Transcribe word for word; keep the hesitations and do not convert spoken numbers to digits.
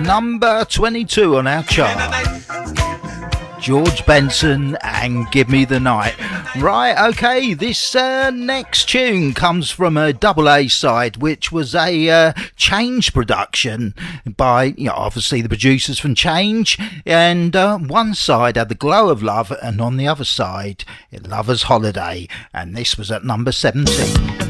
number twenty-two on our chart. George Benson and Give Me the Night. Right, okay, this uh, next tune comes from a double A side, which was a uh, Change production by, you know, obviously the producers from Change. And uh, one side had The Glow of Love, and on the other side, Lover's Holiday. And this was at number seventeen.